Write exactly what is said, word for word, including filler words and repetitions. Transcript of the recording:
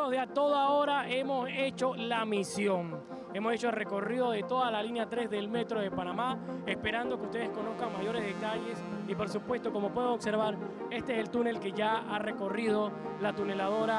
amigos de A Toda Hora, hemos hecho la misión. Hemos hecho el recorrido de toda la línea tres del Metro de Panamá, esperando que ustedes conozcan mayores detalles y por supuesto, como pueden observar, este es el túnel que ya ha recorrido la tuneladora